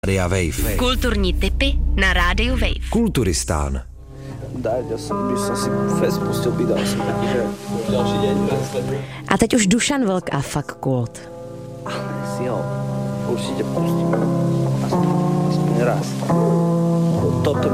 Rádia Wave. Kulturní tipy na rádiu Wave. Kulturistán. Dať, by som si fest pustil, vydal som taký, že ďalší deň. A teď už Dušan Vlk a Fuck Kult. Ale si ho určite pustím. Aspoň raz. Toto